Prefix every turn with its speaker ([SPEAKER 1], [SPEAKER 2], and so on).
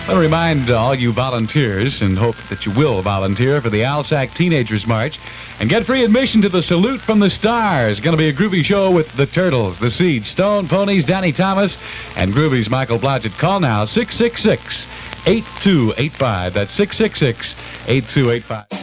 [SPEAKER 1] I want to remind all you volunteers and hope that you will volunteer for the Alsac Teenagers March and get free admission to the Salute from the Stars. It's going to be a groovy show with the Turtles, the Siege, Stone Ponies, Danny Thomas, and Groovy's Michael Blodgett. Call now, 666-8285. That's 666-8285.